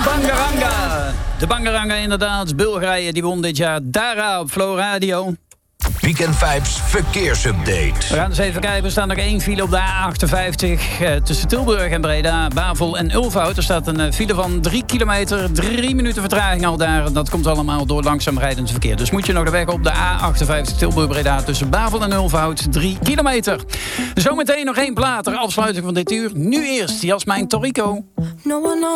Bangaranga. De Bangaranga inderdaad. Bulgarije die won dit jaar Dara op Flow Radio. Weekend Vibes verkeersupdate. We gaan eens even kijken. Er staat nog 1 file op de A58 tussen Tilburg en Breda, Bavel en Ulfhout. Er staat een file van 3 kilometer, 3 minuten vertraging al daar. Dat komt allemaal door langzaam rijdend verkeer. Dus moet je nog de weg op de A58 Tilburg-Breda tussen Bavel en Ulfhout, 3 kilometer. Zometeen nog 1 plaat ter afsluiting van dit uur. Nu eerst Jasmijn Torrico. No one